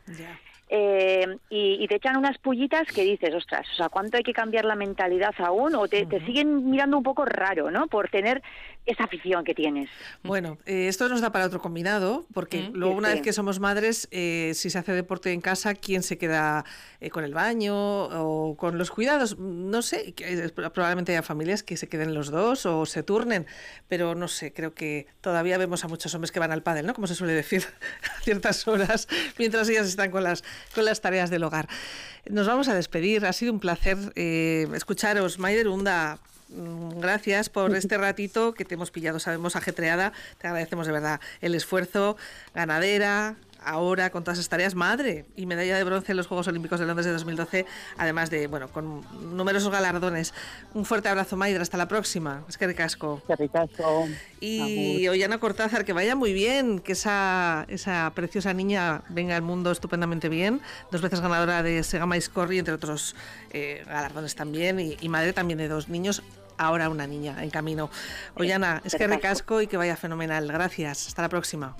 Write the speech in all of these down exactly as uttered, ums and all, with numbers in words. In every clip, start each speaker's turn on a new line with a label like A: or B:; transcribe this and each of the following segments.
A: Ya.
B: Eh, y, y te echan unas pullitas que dices, ostras, o sea, ¿cuánto hay que cambiar la mentalidad aún? O te, uh-huh. te siguen mirando un poco raro, ¿no? Por tener esa afición que tienes.
A: Bueno, eh, esto nos da para otro combinado, porque uh-huh. luego una sí, vez que somos madres, eh, si se hace deporte en casa, ¿quién se queda eh, con el baño o con los cuidados? No sé, que, probablemente haya familias que se queden los dos o se turnen, pero no sé, creo que todavía vemos a muchos hombres que van al pádel, ¿no? Como se suele decir, a ciertas horas, mientras ellas están con las con las tareas del hogar. Nos vamos a despedir. Ha sido un placer eh, escucharos. Maider Unda, gracias por este ratito que te hemos pillado, sabemos, ajetreada. Te agradecemos de verdad el esfuerzo. Ganadera, ahora con todas esas tareas, madre y medalla de bronce en los Juegos Olímpicos de Londres de dos mil doce, además de, bueno, con numerosos galardones. Un fuerte abrazo, Maider, hasta la próxima. Es que ricasco.
C: Es que ricasco.
A: Y Ollana Cortázar, que vaya muy bien, que esa, esa preciosa niña venga al mundo estupendamente bien, dos veces ganadora de Sega Mais Corri, entre otros eh, galardones también, y, y madre también de dos niños, ahora una niña en camino. Ollana, es que ricasco y que vaya fenomenal. Gracias, hasta la próxima.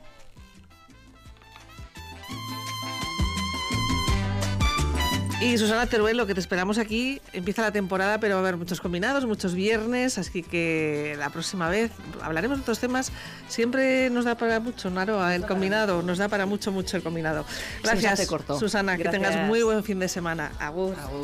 A: Y Susana Teruelo, que te esperamos aquí. Empieza la temporada, pero va a haber muchos combinados, muchos viernes, así que la próxima vez hablaremos de otros temas. Siempre nos da para mucho, Naroa, el combinado, nos da para mucho, mucho el combinado. Gracias, Susana,
D: Gracias.
A: Que tengas muy buen fin de semana. Agur.
D: Agur.